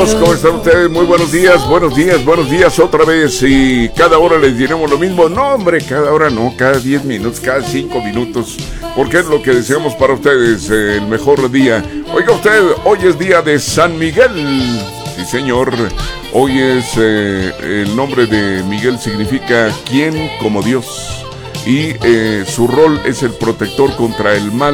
¿Cómo están ustedes? Muy buenos días, buenos días, buenos días otra vez. Y cada hora les diremos lo mismo. No, hombre, cada hora no, cada 10 minutos, cada 5 minutos. Porque es lo que deseamos para ustedes, el mejor día. Oiga usted, hoy es día de San Miguel. Sí, señor. Hoy es el nombre de Miguel significa ¿quién como Dios? Y su rol es el protector contra el mal.